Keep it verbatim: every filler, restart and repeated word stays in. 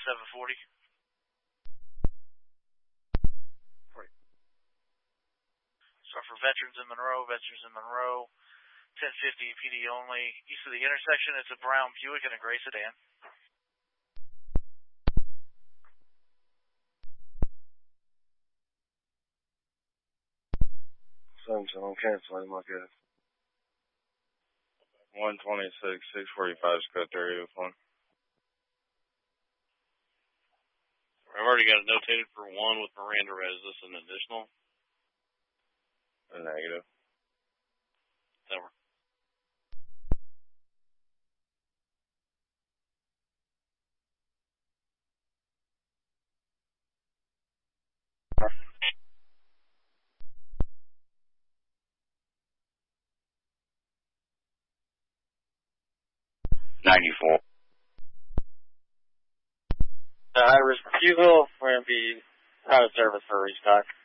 seven forty. Right. So for veterans in Monroe, veterans in Monroe, ten fifty P D only. East of the intersection, it's a brown Buick and a gray sedan. So I'm canceling my guess. one twenty-six, six forty-five is cut area one. I've already got it notated for one with Miranda Res. Is this an additional? A negative. That works. ninety-four. The high risk refusal, we're going to be out of service for restock.